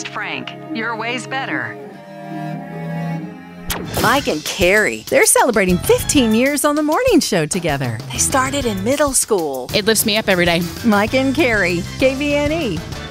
best Frank. Your way's better. Mike and Carrie, they're celebrating 15 years on the morning show together. They started in middle school. It lifts me up every day. Mike and Carrie, KVNE.